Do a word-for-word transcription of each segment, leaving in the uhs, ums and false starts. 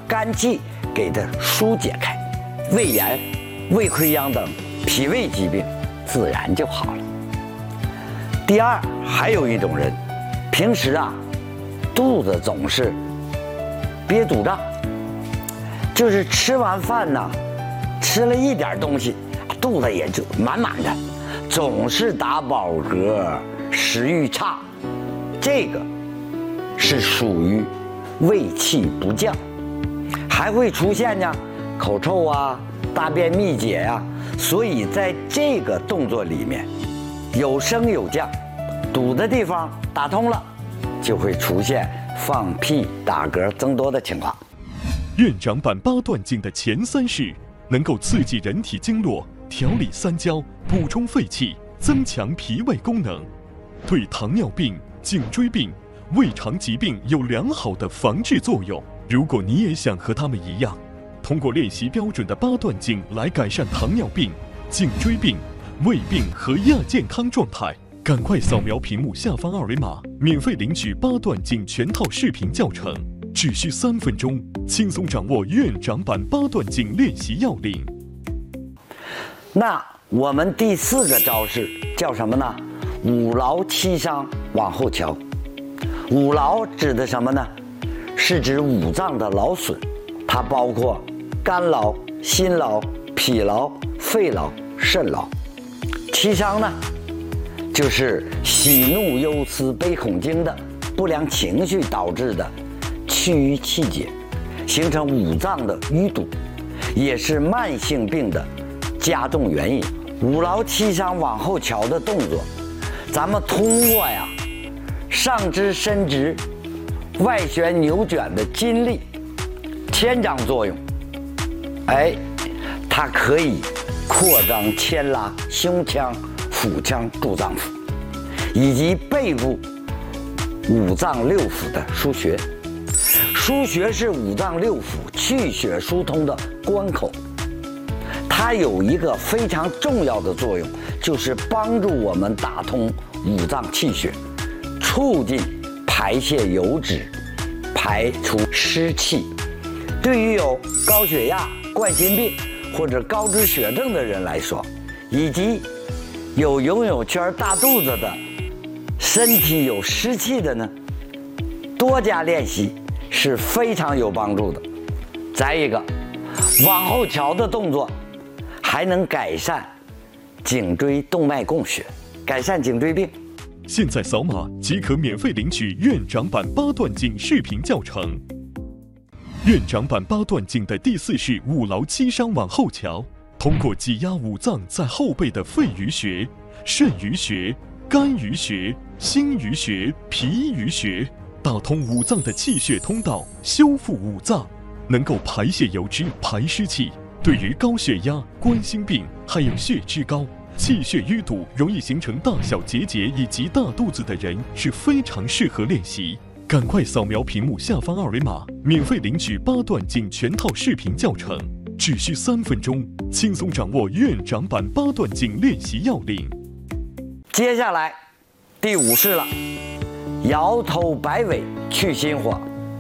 肝气给它疏解开，胃炎、胃溃疡等脾胃疾病自然就好了。第二，还有一种人，平时啊肚子总是憋肚胀，就是吃完饭呢，吃了一点东西，肚子也就满满的，总是打饱嗝，食欲差，这个是属于胃气不降，还会出现呢口臭啊、大便秘解呀、啊。所以在这个动作里面，有升有降，堵的地方打通了，就会出现放屁、打嗝增多的情况。 院长版八段锦的前三式能够刺激人体经络，调理三焦，补充肺气，增强脾胃功能，对糖尿病、颈椎病、胃肠疾病有良好的防治作用。如果你也想和他们一样，通过练习标准的八段锦来改善糖尿病、颈椎病、胃病和亚健康状态，赶快扫描屏幕下方二维码，免费领取八段锦全套视频教程，只需三分钟，轻松掌握院长版八段锦练习要领。 那我们第四个招式叫什么呢？五劳七伤往后瞧。五劳指的什么呢？是指五脏的劳损，它包括肝劳、心劳、脾劳、肺劳、肾劳。七伤呢，就是喜怒忧思悲恐惊的不良情绪导致的气郁气结，形成五脏的淤堵，也是慢性病的加重原因。五劳七伤往后瞧的动作，咱们通过呀上肢伸直、外旋扭卷的筋力牵张作用，哎，它可以扩张牵拉胸腔、腹腔、诸脏腑，以及背部五脏六腑的腧穴。腧穴是五脏六腑气血疏通的关口，它有一个非常重要的作用，就是帮助我们打通五脏气血，促进排泄油脂，排除湿气。对于有高血压、冠心病或者高脂血症的人来说，以及有游泳圈大肚子的、身体有湿气的呢，多加练习是非常有帮助的。再一个，往后瞧的动作还能改善颈椎动脉供血，改善颈椎病。 现在扫码即可免费领取院长版八段锦视频教程。院长版八段锦的第四式五劳七伤往后瞧，通过挤压五脏在后背的肺俞穴、肾俞穴、肝俞穴、心俞穴、脾俞穴，打通五脏的气血通道，修复五脏，能够排泄油脂、排湿气。对于高血压、冠心病还有血脂高、气血淤堵、容易形成大小结节以及大肚子的人是非常适合练习。赶快扫描屏幕下方二维码，免费领取八段锦全套视频教程，只需三分钟，轻松掌握院长版八段锦练习要领。 接下来第五式了，摇头摆尾去心火。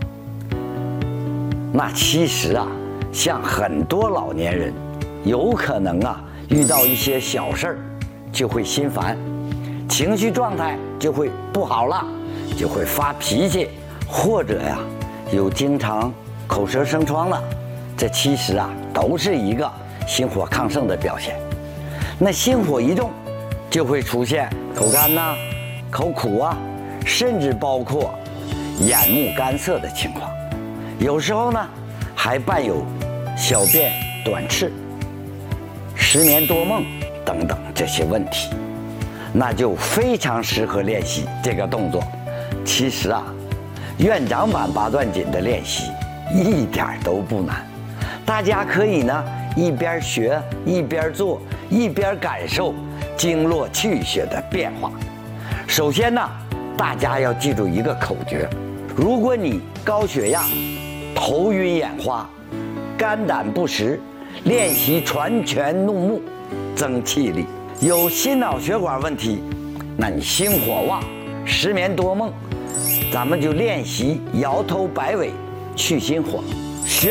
那其实啊，像很多老年人，有可能啊遇到一些小事儿就会心烦，情绪状态就会不好了，就会发脾气，或者呀有经常口舌生疮了，这其实啊都是一个心火亢盛的表现。那心火一重，就会出现口干呐、啊、口苦啊，甚至包括眼目干涩的情况，有时候呢还伴有小便短赤、失眠多梦等等这些问题，那就非常适合练习这个动作。其实啊，院长版八段锦的练习一点都不难，大家可以呢一边学一边做，一边感受经络气血的变化。首先呢，大家要记住一个口诀：如果你高血压、头晕眼花、肝胆不实，练习传拳弄目，增气力；有心脑血管问题，那你心火旺、失眠多梦，咱们就练习摇头摆尾去心火。